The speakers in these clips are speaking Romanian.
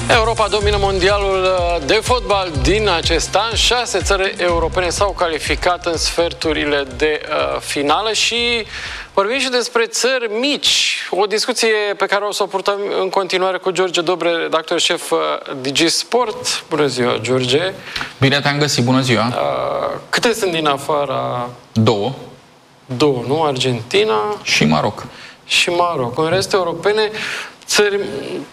Europa domină mondialul de fotbal din acest an. 6 țări europene s-au calificat în sferturile de finală și vorbim și despre țări mici. O discuție pe care o să o purtăm în continuare cu George Dobre, redactor șef DG Sport. Bună ziua, George! Bine te-am găsit, bună ziua! Câte sunt din afara? Două, nu? Argentina și Maroc. Și Maroc. În rest europene, țări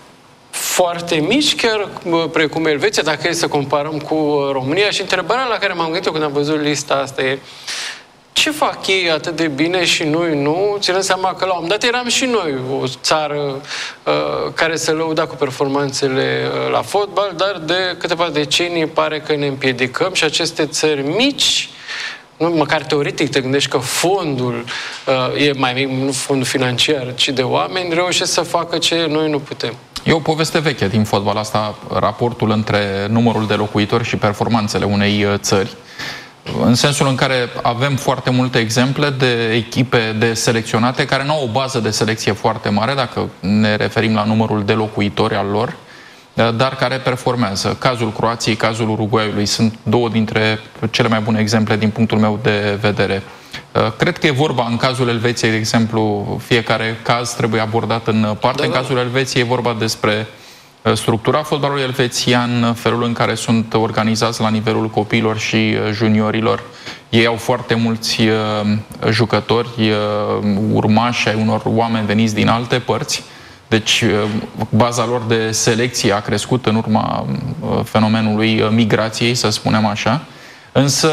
foarte mici, chiar precum Elveția, dacă e să comparăm cu România. Și întrebarea la care m-am gândit eu când am văzut lista asta e: ce fac ei atât de bine și noi nu? Ținând seama că la un moment dat eram și noi o țară care se lăuda cu performanțele la fotbal, dar de câteva decenii pare că ne împiedicăm și aceste țări mici, nu, măcar teoretic te gândești că fondul e mai mic, nu fondul financiar, ci de oameni, reușesc să facă ce noi nu putem. E o poveste veche din fotbal asta, raportul între numărul de locuitori și performanțele unei țări. În sensul în care avem foarte multe exemple de echipe de selecționate care nu au o bază de selecție foarte mare, dacă ne referim la numărul de locuitori al lor, dar care performează. Cazul Croației, cazul Uruguayului sunt două dintre cele mai bune exemple din punctul meu de vedere. Cred că e vorba, în cazul Elveției, de exemplu, fiecare caz trebuie abordat în parte. În cazul Elveției e vorba despre structura fotbalului elvețian, felul în care sunt organizați la nivelul copiilor și juniorilor. Ei au foarte mulți jucători, urmași ai unor oameni veniți din alte părți. Deci baza lor de selecție a crescut în urma fenomenului migrației, să spunem așa. Însă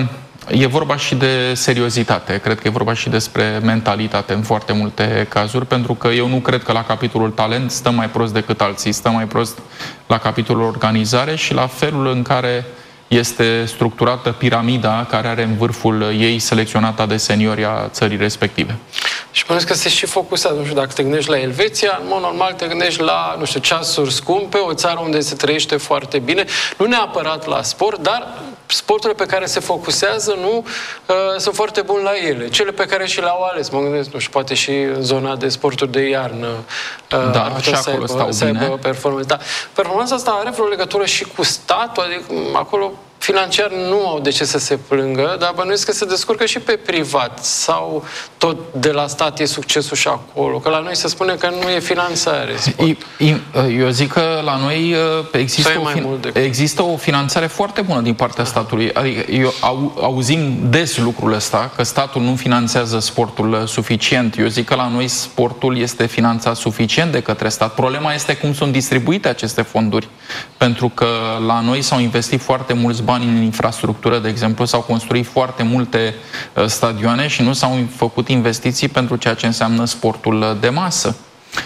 e vorba și de seriozitate, cred că e vorba și despre mentalitate în foarte multe cazuri, pentru că eu nu cred că la capitolul talent stăm mai prost decât alții, stăm mai prost la capitolul organizare și la felul în care este structurată piramida care are în vârful ei selecționata de seniori a țării respective. Și până că se și focusează, nu știu, dacă te gândești la Elveția, în mod normal te gândești la, nu știu, ceasuri scumpe, o țară unde se trăiește foarte bine, nu neapărat la sport, dar sporturile pe care se focusează nu sunt foarte buni la ele. Cele pe care și le-au ales, mă gândesc, nu știu, poate și în zona de sporturi de iarnă, da, și acolo să aibă performanță. Da. Performanța asta are vreo legătură și cu statul, adică acolo financiar nu au de ce să se plângă, dar bănuiesc că se descurcă și pe privat sau tot de la stat e succesul și acolo, că la noi se spune că nu e finanțare. Eu zic că la noi există o finanțare foarte bună din partea statului. Adică auzim des lucrul ăsta, că statul nu finanțează sportul suficient. Eu zic că la noi sportul este finanțat suficient de către stat. Problema este cum sunt distribuite aceste fonduri, pentru că la noi s-au investit foarte mulți bani în infrastructură, de exemplu, s-au construit foarte multe stadioane și nu s-au făcut investiții pentru ceea ce înseamnă sportul de masă.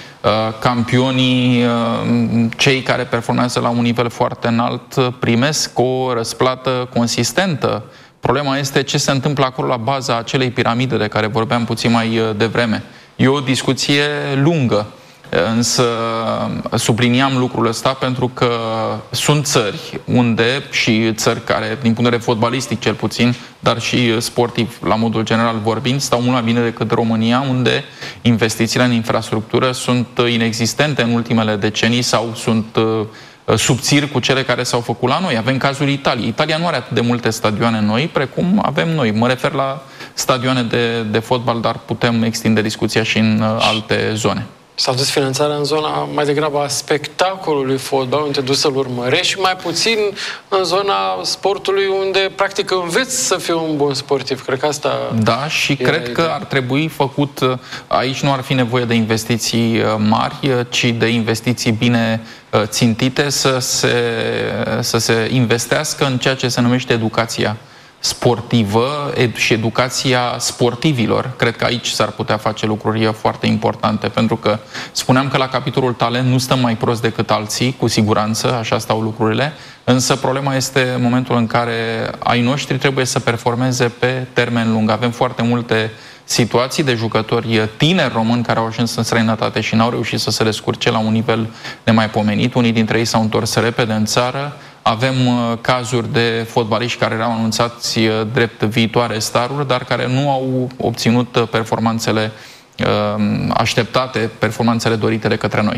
Campionii, cei care performează la un nivel foarte înalt, primesc o răsplată consistentă. Problema este ce se întâmplă acolo la baza acelei piramide de care vorbeam puțin mai devreme. E o discuție lungă. Însă subliniam lucrul ăsta pentru că sunt țări unde, și țări care, din punct de vedere fotbalistic cel puțin, dar și sportiv, la modul general vorbind, stau mult mai bine decât România, unde investițiile în infrastructură sunt inexistente în ultimele decenii sau sunt subțiri cu cele care s-au făcut la noi. Avem cazul Italiei. Italia nu are atât de multe stadioane noi precum avem noi. Mă refer la stadioane de fotbal, dar putem extinde discuția și în alte zone. S-a dus finanțarea în zona mai degrabă a spectacolului fotbal, unde te duci să-l urmărești, și mai puțin în zona sportului, unde practic înveți să fii un bun sportiv. Cred că asta... Da, și cred că ar trebui făcut... Aici nu ar fi nevoie de investiții mari, ci de investiții bine țintite, să se investească în ceea ce se numește educația sportivă și educația sportivilor. Cred că aici s-ar putea face lucruri foarte importante, pentru că spuneam că la capitolul talent nu stăm mai prost decât alții, cu siguranță, așa stau lucrurile, însă problema este momentul în care ai noștri trebuie să performeze pe termen lung. Avem foarte multe situații de jucători tineri români care au ajuns în străinătate și n-au reușit să se descurce la un nivel nemaipomenit. Unii dintre ei s-au întors repede în țară. Avem cazuri de fotbaliști care erau anunțați drept viitoare staruri, dar care nu au obținut performanțele așteptate, performanțele dorite de către noi.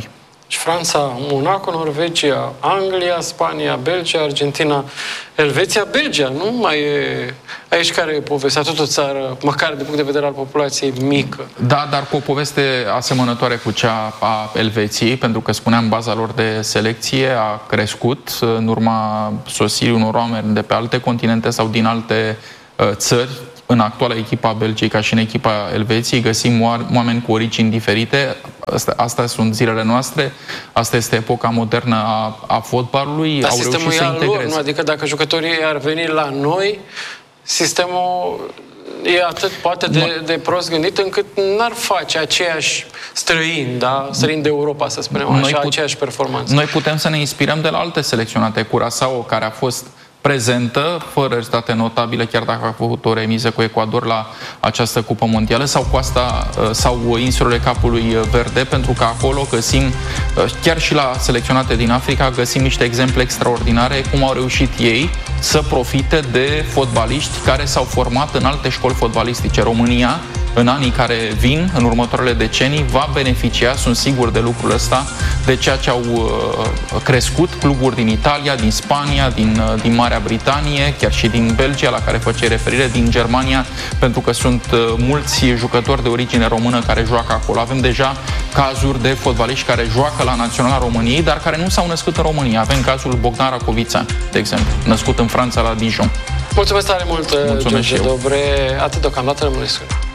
Și Franța, Monaco, Norvegia, Anglia, Spania, Belgia, Argentina, Elveția, Belgia. Nu mai e aici care e povestea, tot o țară, măcar din punct de vedere al populației, mică. Da, dar cu o poveste asemănătoare cu cea a Elveției, pentru că spuneam, baza lor de selecție a crescut în urma sosirii unor oameni de pe alte continente sau din alte țări. În actuala echipa Belgiei, ca și în echipa Elveției, găsim oameni cu origini diferite. Astea sunt zilele noastre. Asta este epoca modernă a fotbalului. Dar au sistemul reușit să integreze. lor, nu? Adică dacă jucătorii ar veni la noi, sistemul e atât poate de prost gândit încât n-ar face aceiași străini, da? Străini de Europa, să spunem așa, aceeași performanță. Noi putem să ne inspirăm de la alte selecționate. Curaçao, care a fost prezentă, fără rezultate notabile, chiar dacă a făcut o remiză cu Ecuador la această cupă mondială, sau Coasta sau insulele Capului Verde, pentru că acolo găsim, chiar și la selecționate din Africa, găsim niște exemple extraordinare cum au reușit ei să profite de fotbaliști care s-au format în alte școli fotbalistice. România, în anii care vin, în următoarele decenii, va beneficia, sunt sigur de lucrul ăsta, de ceea ce au crescut cluburi din Italia, din Spania, din Marea Britanie, chiar și din Belgia, la care făceai referire, din Germania, pentru că sunt mulți jucători de origine română care joacă acolo. Avem deja cazuri de fotbaliști care joacă la Naționala României, dar care nu s-au născut în România. Avem cazul Bogdan Racovița, de exemplu, născut în Franța, la Dijon. Mulțumesc tare mult, George Dobre. Atât deocamdată, rămâneți.